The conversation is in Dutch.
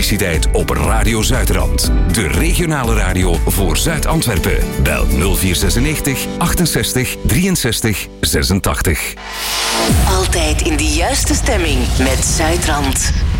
publiciteit op Radio Zuidrand. De regionale radio voor Zuid-Antwerpen. Bel 0496 68 63 86. Altijd in de juiste stemming met Zuidrand.